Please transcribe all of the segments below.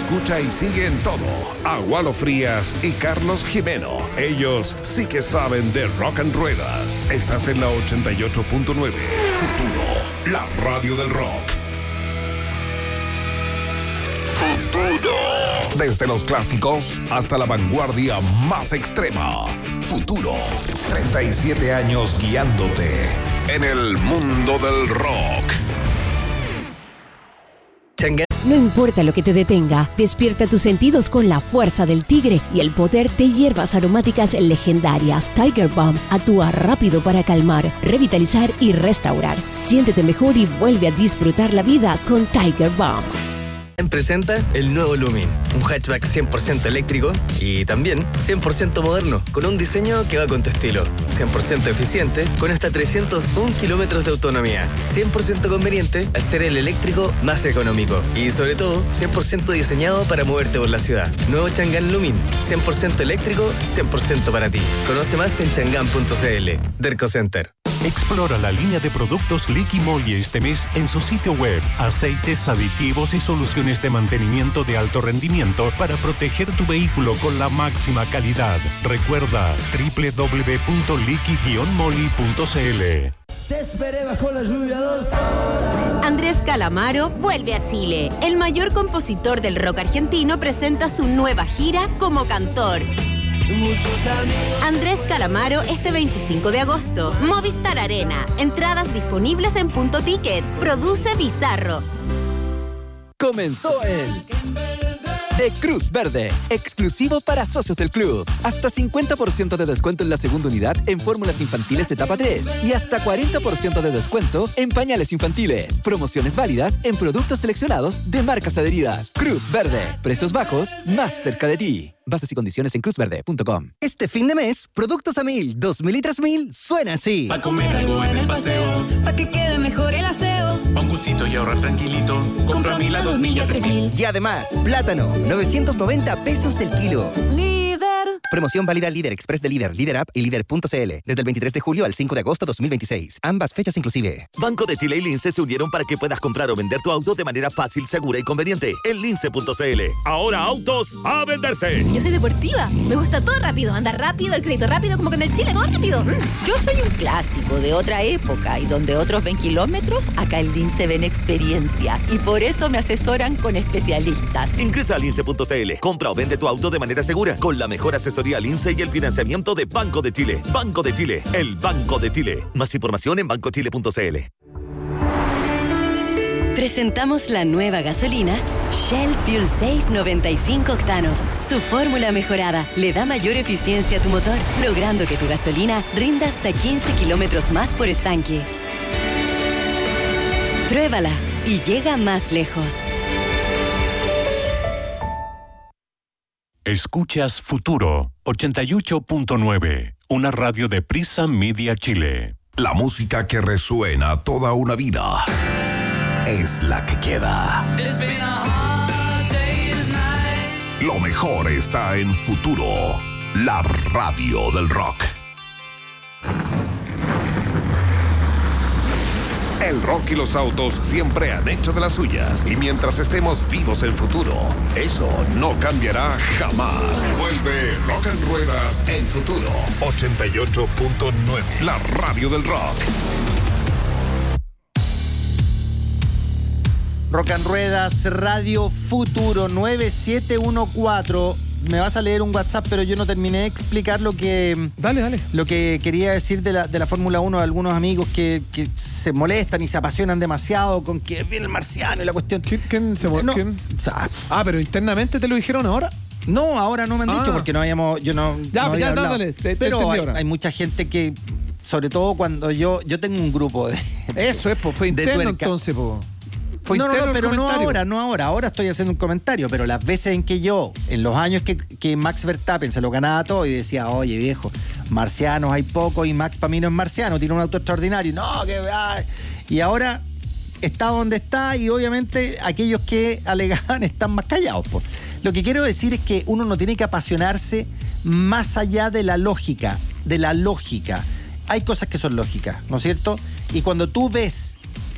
Escucha y sigue en todo a Walo Frías y Carlos Jimeno. Ellos sí que saben de rock and ruedas. Estás en la 88.9. Futuro, la radio del rock. Futuro. Desde los clásicos hasta la vanguardia más extrema. Futuro. 37 años guiándote en el mundo del rock. No importa lo que te detenga, despierta tus sentidos con la fuerza del tigre y el poder de hierbas aromáticas legendarias. Tiger Balm actúa rápido para calmar, revitalizar y restaurar. Siéntete mejor y vuelve a disfrutar la vida con Tiger Balm. Presenta el nuevo Lumin, un hatchback 100% eléctrico y también 100% moderno, con un diseño que va con tu estilo. 100% eficiente, con hasta 301 kilómetros de autonomía. 100% conveniente al ser el eléctrico más económico. Y sobre todo, 100% diseñado para moverte por la ciudad. Nuevo Chang'an Lumin, 100% eléctrico, 100% para ti. Conoce más en chang'an.cl. Derco Center. Explora la línea de productos Liqui Moly este mes en su sitio web. Aceites, aditivos y soluciones de mantenimiento de alto rendimiento para proteger tu vehículo con la máxima calidad. Recuerda www.liqui-moly.cl. Te esperé bajo la lluvia 2 horas. Andrés Calamaro vuelve a Chile. El mayor compositor del rock argentino presenta su nueva gira como cantor. Andrés Calamaro este 25 de agosto. Movistar Arena. Entradas disponibles en Punto Ticket. Produce Bizarro. Comenzó el de Cruz Verde, exclusivo para socios del club. Hasta 50% de descuento en la segunda unidad en fórmulas infantiles etapa 3 y hasta 40% de descuento en pañales infantiles. Promociones válidas en productos seleccionados de marcas adheridas. Cruz Verde, precios bajos, más cerca de ti. Bases y condiciones en cruzverde.com. Este fin de mes, productos a 1000, 2000 y 3000 suena así. Pa' comer algo en el paseo, pa' que quede mejor el aseo. Pa' un gustito y ahorrar tranquilito. Compra a 1000 a 2000 y a 3000. Y además, plátano, 990 pesos el kilo. Líder. Promoción válida Líder Express de Líder, Líder App y Líder.cl. Desde el 23 de julio al 5 de agosto 2026. Ambas fechas inclusive. Banco de Chile y Lince se unieron para que puedas comprar o vender tu auto de manera fácil, segura y conveniente. En lince.cl. Ahora autos a venderse. Yo soy deportiva. Me gusta todo rápido. Andar rápido, el crédito rápido, como que en el Chile todo rápido. Yo soy un clásico de otra época y donde otros ven kilómetros, acá en Lince ven experiencia. Y por eso me asesoran con especialistas. Ingresa a lince.cl. Compra o vende tu auto de manera segura con la mejor asesoría Lince y el financiamiento de Banco de Chile. Banco de Chile, el Banco de Chile. Más información en bancochile.cl. Presentamos la nueva gasolina Shell Fuel Safe 95 octanos. Su fórmula mejorada le da mayor eficiencia a tu motor, logrando que tu gasolina rinda hasta 15 kilómetros más por estanque. Pruébala y llega más lejos. Escuchas Futuro 88.9, una radio de Prisa Media Chile. La música que resuena toda una vida es la que queda. Lo mejor está en Futuro, la radio del rock. El rock y los autos siempre han hecho de las suyas. Y mientras estemos vivos en Futuro, eso no cambiará jamás. Vuelve Rock and Ruedas en Futuro 88.9, la radio del rock. Rock and Ruedas, Radio Futuro 9714. Me vas a leer un WhatsApp, pero yo no terminé de explicar lo que... Dale. Lo que quería decir de la Fórmula 1 de algunos amigos que se molestan y se apasionan demasiado con que viene el marciano y la cuestión. ¿Quién se molesta? No. Pero internamente te lo dijeron ahora. No, ahora no me han dicho porque no habíamos... Dale. Pero hay mucha gente que... Sobre todo cuando yo tengo un grupo de... Eso es, fue interno entonces, No, pero no ahora. Ahora estoy haciendo un comentario, pero las veces en que yo, en los años que Max Verstappen se lo ganaba todo y decía, oye viejo, marcianos hay poco y Max para mí no es marciano, tiene un auto extraordinario. Y ahora está donde está y obviamente aquellos que alegaban están más callados. Lo que quiero decir es que uno no tiene que apasionarse más allá de la lógica. Hay cosas que son lógicas, ¿no es cierto? Y cuando tú ves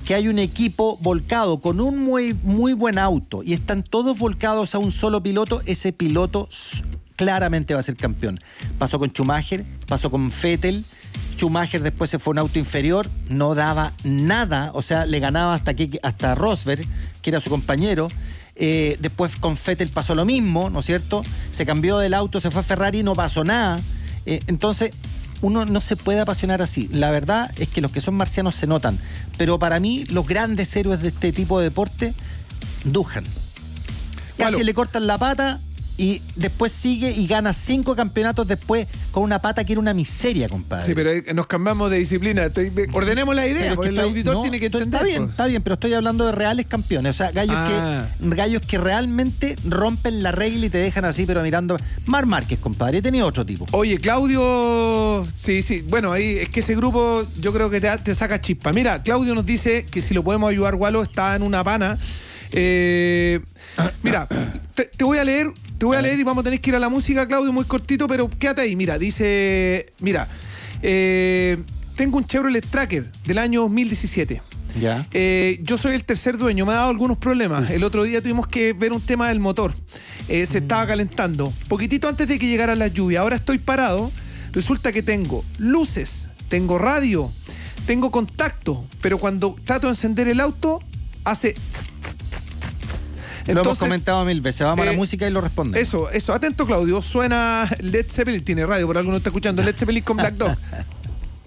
que hay un equipo volcado con un muy, muy buen auto y están todos volcados a un solo piloto, ese piloto claramente va a ser campeón. Pasó con Schumacher, pasó con Vettel. Schumacher después se fue a un auto inferior, no daba nada, o sea, le ganaba hasta Rosberg, que era su compañero. Después con Vettel pasó lo mismo, ¿no es cierto? Se cambió del auto, se fue a Ferrari, no pasó nada. Entonces, uno no se puede apasionar así. La verdad es que los que son marcianos se notan. Pero para mí, los grandes héroes de este tipo de deporte, Doohan. Casi le cortan la pata y después sigue y gana 5 campeonatos después con una pata que era una miseria, compadre. Sí, pero nos cambiamos de disciplina. Ordenemos la idea, porque el auditor tiene que entender. Está bien, pero estoy hablando de reales campeones. O sea, gallos que realmente rompen la regla y te dejan así, pero mirando. Marc Márquez, compadre, tenía otro tipo. Oye, Claudio, sí, bueno, ahí es que ese grupo yo creo que te saca chispa. Mira, Claudio nos dice que si lo podemos ayudar, Walo está en una pana. Mira, te voy a leer y vamos a tener que ir a la música, Claudio, muy cortito, pero quédate ahí. Mira, dice, tengo un Chevrolet Tracker del año 2017. Ya. Yo soy el tercer dueño, me ha dado algunos problemas. El otro día tuvimos que ver un tema del motor. Se estaba calentando, poquitito antes de que llegara la lluvia. Ahora estoy parado, resulta que tengo luces, tengo radio, tengo contacto, pero cuando trato de encender el auto, hace... Entonces, lo hemos comentado 1000 veces, vamos a la música y lo responde. Eso, atento, Claudio, suena Led Zeppelin, tiene radio, por algo no está escuchando Led Zeppelin con Black Dog.